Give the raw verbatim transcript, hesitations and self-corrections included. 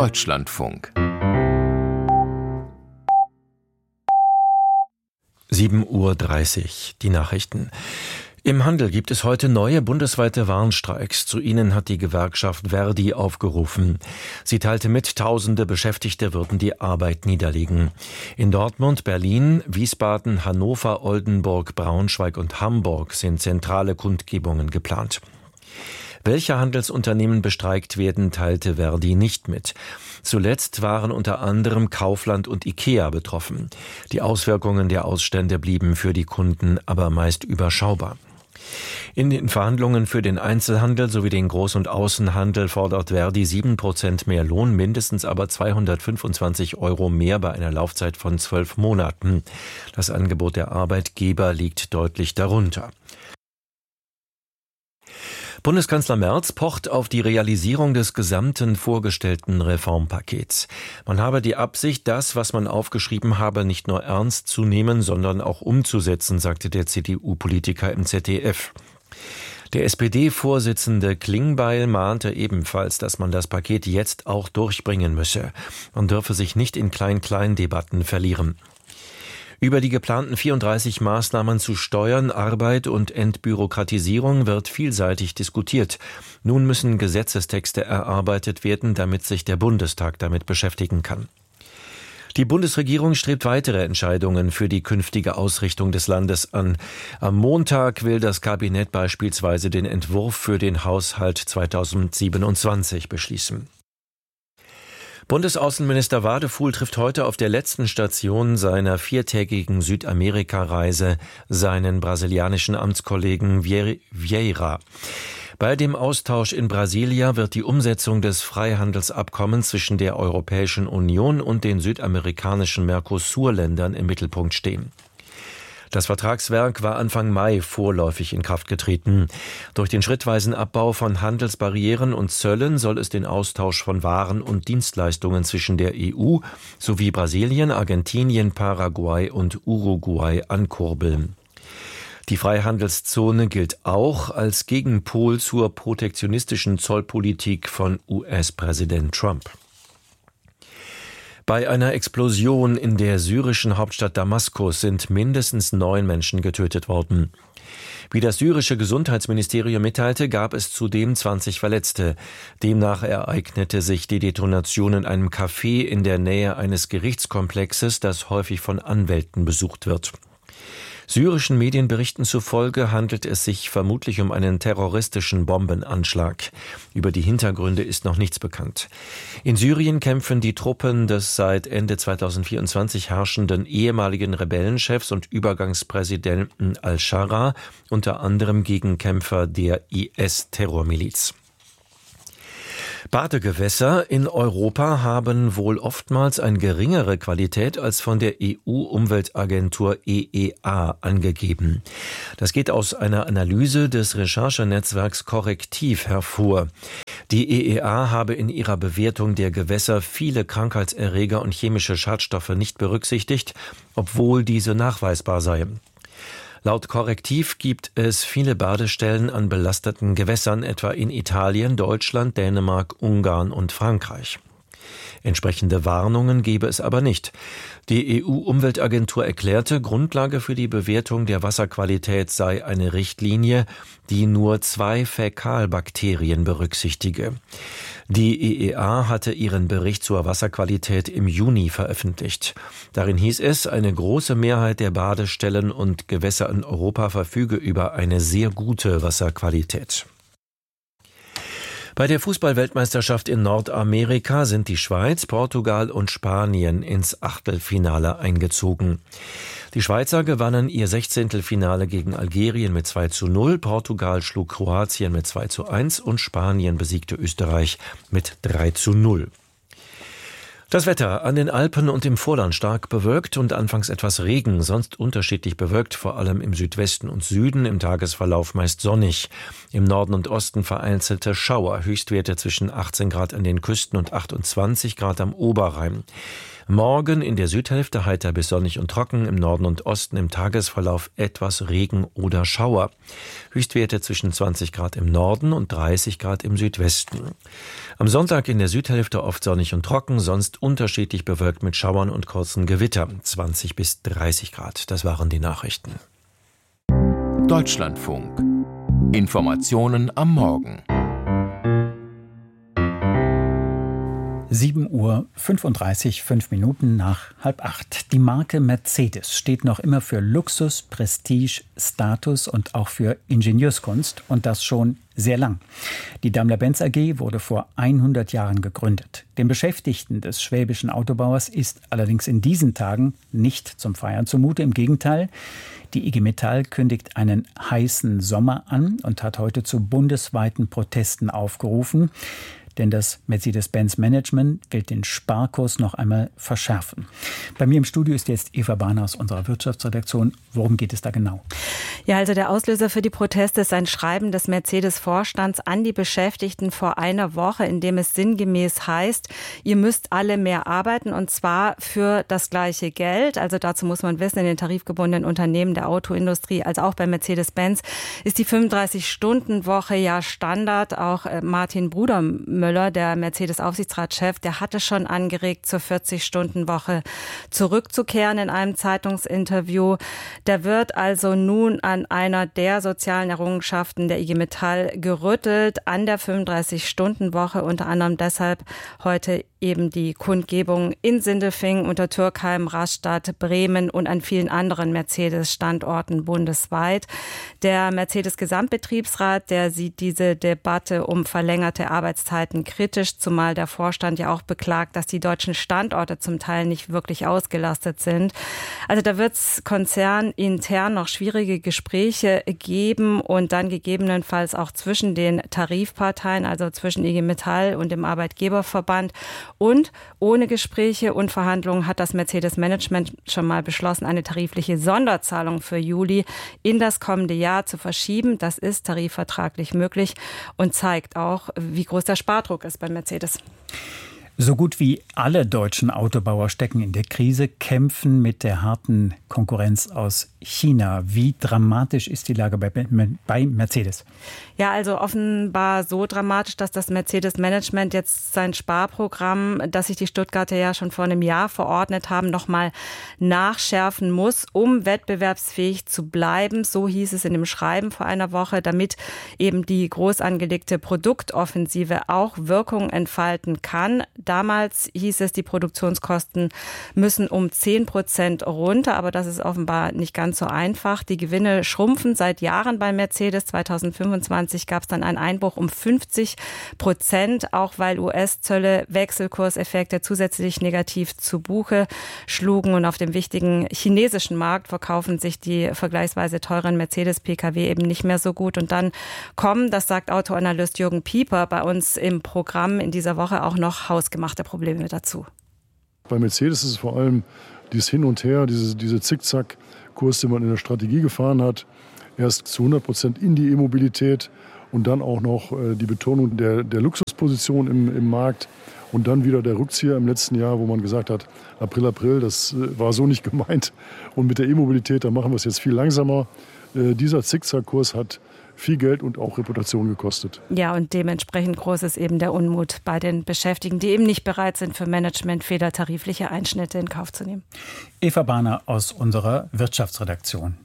Deutschlandfunk. sieben Uhr dreißig, die Nachrichten. Im Handel gibt es heute neue bundesweite Warnstreiks. Zu ihnen hat die Gewerkschaft Verdi aufgerufen. Sie teilte mit, tausende Beschäftigte würden die Arbeit niederlegen. In Dortmund, Berlin, Wiesbaden, Hannover, Oldenburg, Braunschweig und Hamburg sind zentrale Kundgebungen geplant. Welche Handelsunternehmen bestreikt werden, teilte Verdi nicht mit. Zuletzt waren unter anderem Kaufland und Ikea betroffen. Die Auswirkungen der Ausstände blieben für die Kunden aber meist überschaubar. In den Verhandlungen für den Einzelhandel sowie den Groß- und Außenhandel fordert Verdi sieben Prozent mehr Lohn, mindestens aber zweihundertfünfundzwanzig Euro mehr bei einer Laufzeit von zwölf Monaten. Das Angebot der Arbeitgeber liegt deutlich darunter. Bundeskanzler Merz pocht auf die Realisierung des gesamten vorgestellten Reformpakets. Man habe die Absicht, das, was man aufgeschrieben habe, nicht nur ernst zu nehmen, sondern auch umzusetzen, sagte der C D U-Politiker im Z D F. Der S P D-Vorsitzende Klingbeil mahnte ebenfalls, dass man das Paket jetzt auch durchbringen müsse. Man dürfe sich nicht in Klein-Klein-Debatten verlieren. Über die geplanten vierunddreißig Maßnahmen zu Steuern, Arbeit und Entbürokratisierung wird vielseitig diskutiert. Nun müssen Gesetzestexte erarbeitet werden, damit sich der Bundestag damit beschäftigen kann. Die Bundesregierung strebt weitere Entscheidungen für die künftige Ausrichtung des Landes an. Am Montag will das Kabinett beispielsweise den Entwurf für den Haushalt zweitausendsiebenundzwanzig beschließen. Bundesaußenminister Wadefuhl trifft heute auf der letzten Station seiner viertägigen Südamerika-Reise seinen brasilianischen Amtskollegen Vieira. Bei dem Austausch in Brasilia wird die Umsetzung des Freihandelsabkommens zwischen der Europäischen Union und den südamerikanischen Mercosur-Ländern im Mittelpunkt stehen. Das Vertragswerk war Anfang Mai vorläufig in Kraft getreten. Durch den schrittweisen Abbau von Handelsbarrieren und Zöllen soll es den Austausch von Waren und Dienstleistungen zwischen der E U sowie Brasilien, Argentinien, Paraguay und Uruguay ankurbeln. Die Freihandelszone gilt auch als Gegenpol zur protektionistischen Zollpolitik von U S-Präsident Trump. Bei einer Explosion in der syrischen Hauptstadt Damaskus sind mindestens neun Menschen getötet worden. Wie das syrische Gesundheitsministerium mitteilte, gab es zudem zwanzig Verletzte. Demnach ereignete sich die Detonation in einem Café in der Nähe eines Gerichtskomplexes, das häufig von Anwälten besucht wird. Syrischen Medienberichten zufolge handelt es sich vermutlich um einen terroristischen Bombenanschlag. Über die Hintergründe ist noch nichts bekannt. In Syrien kämpfen die Truppen des seit Ende zweitausendvierundzwanzig herrschenden ehemaligen Rebellenchefs und Übergangspräsidenten al-Shara unter anderem gegen Kämpfer der I S-Terrormiliz. Badegewässer in Europa haben wohl oftmals eine geringere Qualität als von der E U-Umweltagentur E E A angegeben. Das geht aus einer Analyse des Recherchenetzwerks Korrektiv hervor. Die E E A habe in ihrer Bewertung der Gewässer viele Krankheitserreger und chemische Schadstoffe nicht berücksichtigt, obwohl diese nachweisbar seien. Laut Korrektiv gibt es viele Badestellen an belasteten Gewässern, etwa in Italien, Deutschland, Dänemark, Ungarn und Frankreich. Entsprechende Warnungen gebe es aber nicht. Die E U-Umweltagentur erklärte, Grundlage für die Bewertung der Wasserqualität sei eine Richtlinie, die nur zwei Fäkalbakterien berücksichtige. Die E E A hatte ihren Bericht zur Wasserqualität im Juni veröffentlicht. Darin hieß es, eine große Mehrheit der Badestellen und Gewässer in Europa verfüge über eine sehr gute Wasserqualität. Bei der Fußball-Weltmeisterschaft in Nordamerika sind die Schweiz, Portugal und Spanien ins Achtelfinale eingezogen. Die Schweizer gewannen ihr Sechzehntelfinale gegen Algerien mit zwei zu null, Portugal schlug Kroatien mit zwei zu eins und Spanien besiegte Österreich mit drei zu null. Das Wetter: an den Alpen und im Vorland stark bewölkt und anfangs etwas Regen, sonst unterschiedlich bewölkt, vor allem im Südwesten und Süden, im Tagesverlauf meist sonnig. Im Norden und Osten vereinzelte Schauer, Höchstwerte zwischen achtzehn Grad an den Küsten und achtundzwanzig Grad am Oberrhein. Morgen in der Südhälfte heiter bis sonnig und trocken, im Norden und Osten im Tagesverlauf etwas Regen oder Schauer. Höchstwerte zwischen zwanzig Grad im Norden und dreißig Grad im Südwesten. Am Sonntag in der Südhälfte oft sonnig und trocken, sonst unterschiedlich bewölkt mit Schauern und kurzen Gewitter. zwanzig bis dreißig Grad. Das waren die Nachrichten. Deutschlandfunk. Informationen am Morgen. sieben Uhr fünfunddreißig, fünf Minuten nach halb acht. Die Marke Mercedes steht noch immer für Luxus, Prestige, Status und auch für Ingenieurskunst, und das schon sehr lang. Die Daimler-Benz A G wurde vor hundert Jahren gegründet. Den Beschäftigten des schwäbischen Autobauers ist allerdings in diesen Tagen nicht zum Feiern zumute. Im Gegenteil, die I G Metall kündigt einen heißen Sommer an und hat heute zu bundesweiten Protesten aufgerufen. Denn das Mercedes-Benz-Management will den Sparkurs noch einmal verschärfen. Bei mir im Studio ist jetzt Eva Bahner aus unserer Wirtschaftsredaktion. Worum geht es da genau? Ja, also der Auslöser für die Proteste ist ein Schreiben des Mercedes-Vorstands an die Beschäftigten vor einer Woche, in dem es sinngemäß heißt, ihr müsst alle mehr arbeiten, und zwar für das gleiche Geld. Also dazu muss man wissen, in den tarifgebundenen Unternehmen der Autoindustrie, also auch bei Mercedes-Benz, ist die fünfunddreißig-Stunden-Woche ja Standard. Auch Martin Brudermüller, der Mercedes-Aufsichtsratschef, der hatte schon angeregt, zur vierzig-Stunden-Woche zurückzukehren in einem Zeitungsinterview. Da wird also nun an einer der sozialen Errungenschaften der I G Metall gerüttelt, an der fünfunddreißig-Stunden-Woche, unter anderem deshalb heute eben die Kundgebung in Sindelfingen, Untertürkheim, Rastatt, Bremen und an vielen anderen Mercedes-Standorten bundesweit. Der Mercedes-Gesamtbetriebsrat, der sieht diese Debatte um verlängerte Arbeitszeiten kritisch, zumal der Vorstand ja auch beklagt, dass die deutschen Standorte zum Teil nicht wirklich ausgelastet sind. Also da wird es konzernintern noch schwierige Gespräche geben und dann gegebenenfalls auch zwischen den Tarifparteien, also zwischen I G Metall und dem Arbeitgeberverband. Und ohne Gespräche und Verhandlungen hat das Mercedes-Management schon mal beschlossen, eine tarifliche Sonderzahlung für Juli in das kommende Jahr zu verschieben. Das ist tarifvertraglich möglich und zeigt auch, wie groß der Spardruck ist bei Mercedes. So gut wie alle deutschen Autobauer stecken in der Krise, kämpfen mit der harten Konkurrenz aus China. Wie dramatisch ist die Lage bei, bei Mercedes? Ja, also offenbar so dramatisch, dass das Mercedes-Management jetzt sein Sparprogramm, das sich die Stuttgarter ja schon vor einem Jahr verordnet haben, nochmal nachschärfen muss, um wettbewerbsfähig zu bleiben. So hieß es in dem Schreiben vor einer Woche, damit eben die groß angelegte Produktoffensive auch Wirkung entfalten kann. Damals hieß es, die Produktionskosten müssen um zehn Prozent runter, aber das ist offenbar nicht ganz so einfach. Die Gewinne schrumpfen seit Jahren bei Mercedes. zweitausendfünfundzwanzig gab es dann einen Einbruch um fünfzig Prozent, auch weil U S-Zölle, Wechselkurseffekte zusätzlich negativ zu Buche schlugen. Und auf dem wichtigen chinesischen Markt verkaufen sich die vergleichsweise teuren Mercedes-P K W eben nicht mehr so gut. Und dann kommen, das sagt Autoanalyst Jürgen Pieper bei uns im Programm in dieser Woche, auch noch hausgemachte Probleme dazu. Bei Mercedes ist es vor allem dieses Hin und Her, diese, diese Zickzack-Kurs, den man in der Strategie gefahren hat. Erst zu hundert Prozent in die E-Mobilität und dann auch noch äh, die Betonung der, der Luxusposition im, im Markt. Und dann wieder der Rückzieher im letzten Jahr, wo man gesagt hat, April, April, das äh, war so nicht gemeint. Und mit der E-Mobilität, da machen wir es jetzt viel langsamer. Äh, dieser Zickzack-Kurs hat viel Geld und auch Reputation gekostet. Ja, und dementsprechend groß ist eben der Unmut bei den Beschäftigten, die eben nicht bereit sind, für Managementfehler tarifliche Einschnitte in Kauf zu nehmen. Eva Bahner aus unserer Wirtschaftsredaktion.